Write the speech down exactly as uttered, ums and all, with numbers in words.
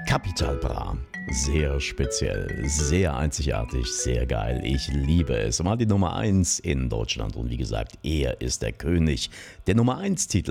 Capital Bra. Sehr speziell, sehr einzigartig, sehr geil. Ich liebe es. Mal die Nummer eins in Deutschland. Und wie gesagt, er ist der König der Nummer eins Titel